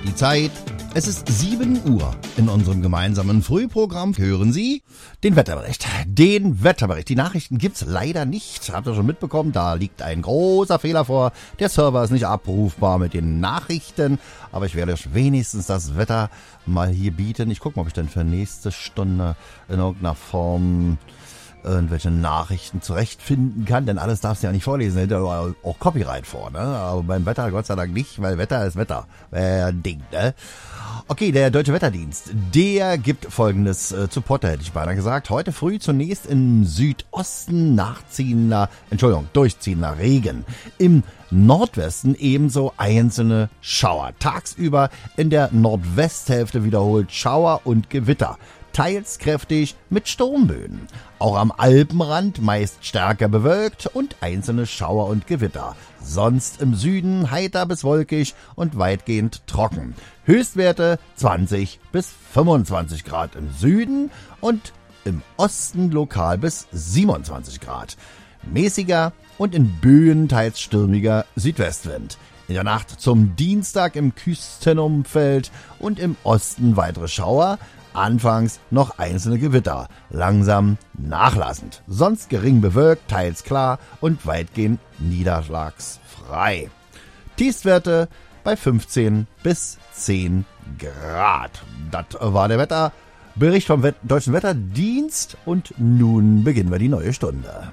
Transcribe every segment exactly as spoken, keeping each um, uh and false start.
Die Zeit, es ist sieben Uhr. In unserem gemeinsamen Frühprogramm hören Sie den Wetterbericht. Den Wetterbericht. Die Nachrichten gibt's leider nicht. Habt ihr schon mitbekommen? Da liegt ein großer Fehler vor. Der Server ist nicht abrufbar mit den Nachrichten. Aber ich werde euch wenigstens das Wetter mal hier bieten. Ich gucke mal, ob ich dann für nächste Stunde in irgendeiner Form irgendwelche Nachrichten zurechtfinden kann, denn alles darfst du ja nicht vorlesen, da hätte auch Copyright vor, ne? Aber beim Wetter Gott sei Dank nicht, weil Wetter ist Wetter. Äh, Ding, ne? Okay, der Deutsche Wetterdienst, der gibt Folgendes äh, zu Potte, hätte ich beinahe gesagt. Heute früh zunächst im Südosten nachziehender, Entschuldigung, durchziehender Regen. Im Nordwesten ebenso einzelne Schauer. Tagsüber in der Nordwesthälfte wiederholt Schauer und Gewitter. Teils kräftig mit Sturmböen. Auch am Alpenrand meist stärker bewölkt und einzelne Schauer und Gewitter. Sonst im Süden heiter bis wolkig und weitgehend trocken. Höchstwerte zwanzig bis fünfundzwanzig Grad im Süden und im Osten lokal bis siebenundzwanzig Grad. Mäßiger und in Böen teils stürmiger Südwestwind. In der Nacht zum Dienstag im Küstenumfeld und im Osten weitere Schauer. Anfangs noch einzelne Gewitter, langsam nachlassend. Sonst gering bewölkt, teils klar und weitgehend niederschlagsfrei. Tiefstwerte bei fünfzehn bis zehn Grad. Das war der Wetterbericht vom Wett- Deutschen Wetterdienst und nun beginnen wir die neue Stunde.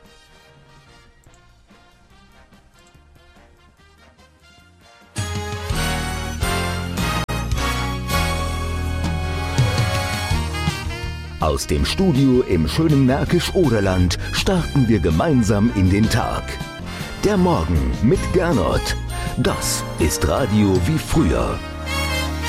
Aus dem Studio im schönen Märkisch-Oderland starten wir gemeinsam in den Tag. Der Morgen mit Gernot. Das ist Radio wie früher.